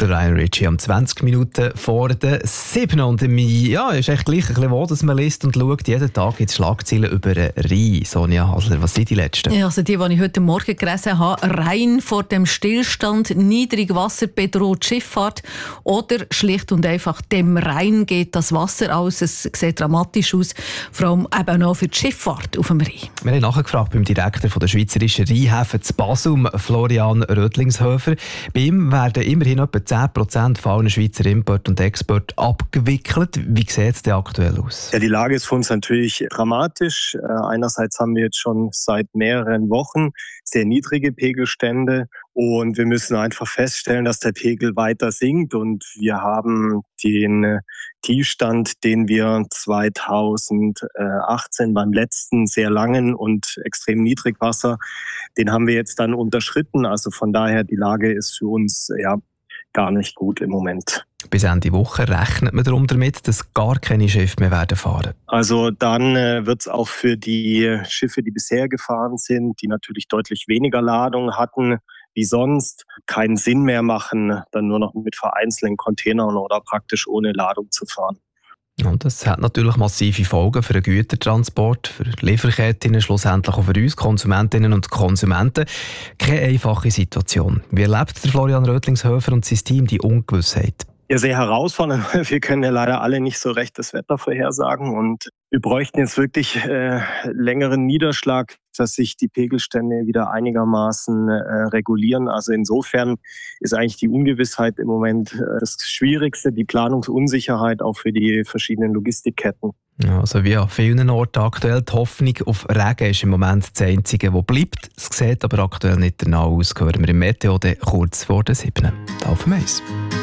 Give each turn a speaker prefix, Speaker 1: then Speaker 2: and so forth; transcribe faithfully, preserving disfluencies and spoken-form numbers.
Speaker 1: Der Ryan Ritchie am zwanzig Minuten vor der sieben. Und im, ja, ist echt gleich ein bisschen wo, dass man liest und schaut. Jeden Tag gibt es Schlagzeilen über den Rhein. Sonja Hasler, was sind die letzten?
Speaker 2: Ja, also die, die ich heute Morgen gelesen habe. Rhein vor dem Stillstand, Niedrigwasser bedroht Schifffahrt oder schlicht und einfach dem Rhein geht das Wasser aus. Es sieht dramatisch aus, vor allem eben auch für die Schifffahrt auf dem Rhein. Wir
Speaker 1: haben nachgefragt beim Direktor von der Schweizerischen Rheinhäfen zu Basel, Florian Rötlingshöfer. Bei ihm werden immerhin etwa zehn Prozent von allen Schweizer Import und Export abgewickelt. Wie sieht es denn aktuell aus?
Speaker 3: Ja, die Lage ist für uns natürlich dramatisch. Einerseits haben wir jetzt schon seit mehreren Wochen sehr niedrige Pegelstände und wir müssen einfach feststellen, dass der Pegel weiter sinkt und wir haben den Tiefstand, den wir zweitausendachtzehn beim letzten sehr langen und extrem Niedrigwasser, den haben wir jetzt dann unterschritten. Also von daher, die Lage ist für uns ja gar nicht gut im Moment.
Speaker 1: Bis Ende Woche rechnet man darum damit, dass gar keine Schiffe mehr werden fahren.
Speaker 3: Also dann äh, wird es auch für die Schiffe, die bisher gefahren sind, die natürlich deutlich weniger Ladung hatten wie sonst, keinen Sinn mehr machen, dann nur noch mit vereinzelten Containern oder praktisch ohne Ladung zu fahren.
Speaker 1: Und das hat natürlich massive Folgen für den Gütertransport, für Lieferketten, schlussendlich auch für uns Konsumentinnen und Konsumenten. Keine einfache Situation. Wie erlebt der Florian Rötlingshöfer und sein Team die Ungewissheit?
Speaker 3: Ja, sehr herausfordernd. Wir können ja leider alle nicht so recht das Wetter vorhersagen und wir bräuchten jetzt wirklich äh, längeren Niederschlag, dass sich die Pegelstände wieder einigermaßen äh, regulieren. Also insofern ist eigentlich die Ungewissheit im Moment äh, das Schwierigste, die Planungsunsicherheit auch für die verschiedenen Logistikketten.
Speaker 1: Ja, also wie an vielen Orten aktuell, die Hoffnung auf Regen ist im Moment das Einzige, was bleibt. Es sieht aber aktuell nicht danach aus. Hören wir im Meteo kurz vor der sieben. Auf dem Eis.